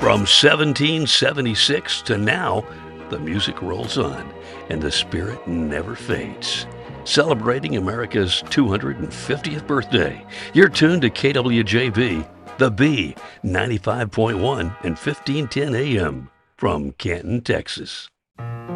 From 1776 to now, the music rolls on and the spirit never fades. Celebrating America's 250th birthday, you're tuned to KWJB, The B, 95.1 and 1510 AM from Canton, Texas.